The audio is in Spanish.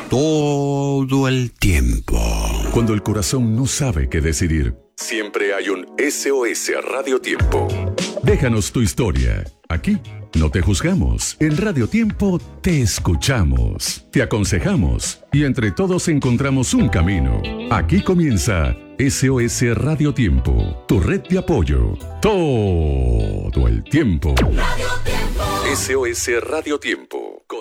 todo el tiempo. Cuando el corazón no sabe qué decidir, siempre hay un SOS Radio Tiempo. Déjanos tu historia. Aquí no te juzgamos. En Radio Tiempo te escuchamos, te aconsejamos y entre todos encontramos un camino. Aquí comienza SOS Radio Tiempo, tu red de apoyo. Todo el tiempo. Radio Tiempo. SOS Radio Tiempo.